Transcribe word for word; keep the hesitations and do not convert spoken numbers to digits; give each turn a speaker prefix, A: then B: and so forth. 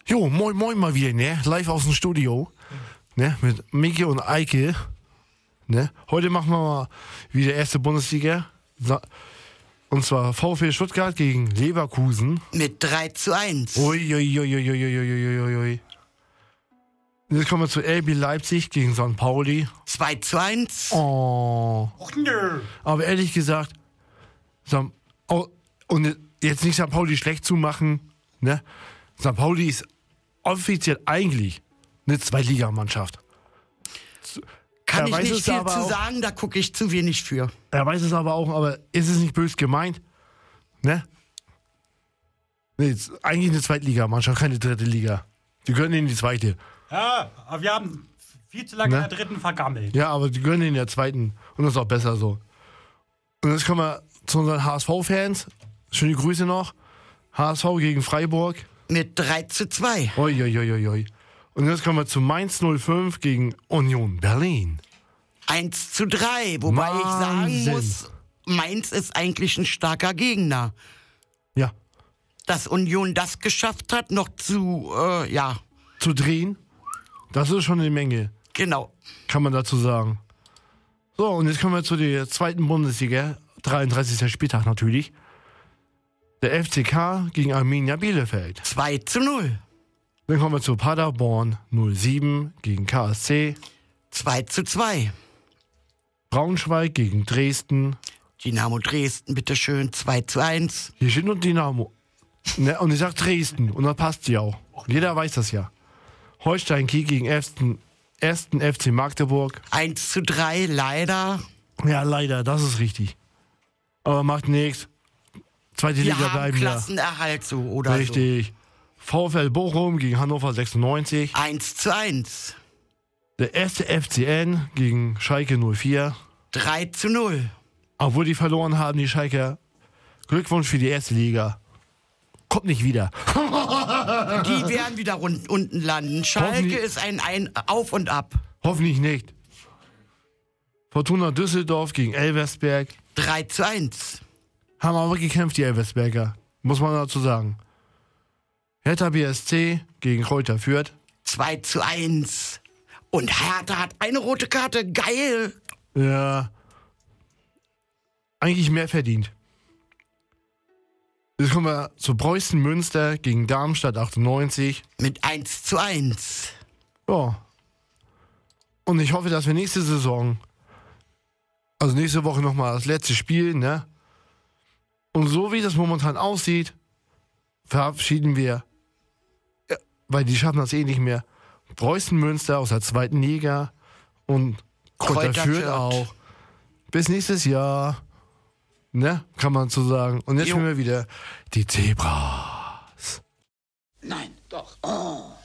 A: Jo, moin moin mal wieder, ne? Live aus dem Studio, ne? Mit Miki und Eike, ne? Heute machen wir mal wieder erste Bundesliga. Und zwar VfB Stuttgart gegen Leverkusen.
B: Mit drei zu eins.
A: Uiuiuiuiuiuiui. Jetzt kommen wir zu R B Leipzig gegen Sankt Pauli.
B: zwei zu eins.
A: Oh.
C: Och, nö.
A: Aber ehrlich gesagt, Sam- oh, und jetzt nicht Sankt Pauli schlecht zu machen, ne? Sankt Pauli ist offiziell eigentlich eine Zweitligamannschaft.
B: Kann
A: Er
B: ich
A: weiß
B: nicht
A: es
B: viel
A: aber
B: zu
A: auch.
B: sagen, da gucke ich zu wenig für.
A: Er weiß es aber auch, aber ist es nicht böse gemeint? Ne? Nee, ist eigentlich eine Zweitligamannschaft, keine dritte Liga. Die gehören in die zweite.
C: Ja, aber wir haben viel zu lange
A: Ne?
C: in der dritten vergammelt.
A: Ja, aber die gehören in der zweiten. Und das ist auch besser so. Und jetzt kommen wir zu unseren H S V-Fans. Schöne Grüße noch. H S V gegen Freiburg.
B: Mit drei zu zwei.
A: Uiuiuiui. Und jetzt kommen wir zu Mainz null fünf gegen Union Berlin.
B: eins zu drei. Wobei ich sagen
A: Wahnsinn.
B: muss, Mainz ist eigentlich ein starker Gegner.
A: Ja.
B: Dass Union das geschafft hat, noch zu, äh, ja,
A: Zu drehen, das ist schon eine Menge,
B: genau.
A: kann man dazu sagen. So, und jetzt kommen wir zu der zweiten Bundesliga. dreiunddreißigster Spieltag natürlich. Der F C K gegen Arminia Bielefeld.
B: zwei zu null.
A: Dann kommen wir zu Paderborn null sieben gegen K S C.
B: zwei zu zwei.
A: Braunschweig gegen Dresden.
B: Dynamo Dresden, bitteschön, zwei zu eins.
A: Hier steht nur Dynamo. Ne, und ich sag Dresden. Und das passt ja auch. Jeder weiß das ja. Holstein Kiel gegen ersten, ersten F C Magdeburg.
B: eins zu drei, leider.
A: Ja, leider, das ist richtig. Aber macht nichts. Zweite
B: Wir
A: Liga
B: haben
A: bleiben ja.
B: Klassenerhalt so, oder
A: Richtig. VfL Bochum gegen Hannover sechsundneunzig.
B: so. eins zu eins.
A: Der erste F C N gegen Schalke null vier.
B: drei zu null.
A: Obwohl die verloren haben, die Schalker. Glückwunsch für die erste Liga. Kommt nicht wieder.
B: Die werden wieder rund, unten landen. Schalke
A: Hoffentlich-
B: ist ein, ein Auf und Ab.
A: Hoffentlich nicht. Fortuna Düsseldorf gegen Elversberg.
B: drei zu eins.
A: Haben aber gekämpft, die Elversberger. Muss man dazu sagen. Hertha B S C gegen Kräuter Fürth.
B: zwei zu eins. Und Hertha hat eine rote Karte. Geil.
A: Ja. Eigentlich mehr verdient. Jetzt kommen wir zu Preußen Münster gegen Darmstadt achtundneunzig.
B: Mit eins zu eins.
A: Ja. Und ich hoffe, dass wir nächste Saison, also nächste Woche nochmal das letzte Spiel, ne? Und so wie das momentan aussieht, verabschieden wir, ja, weil die schaffen das eh nicht mehr, Preußen Münster aus der zweiten Liga und Kräuter
B: Kräuter
A: Fürth
B: Fürth.
A: auch. Bis nächstes Jahr, ne? Kann man so sagen. Und jetzt
B: Jo.
A: spielen wir wieder die Zebras.
D: Nein, doch. Oh.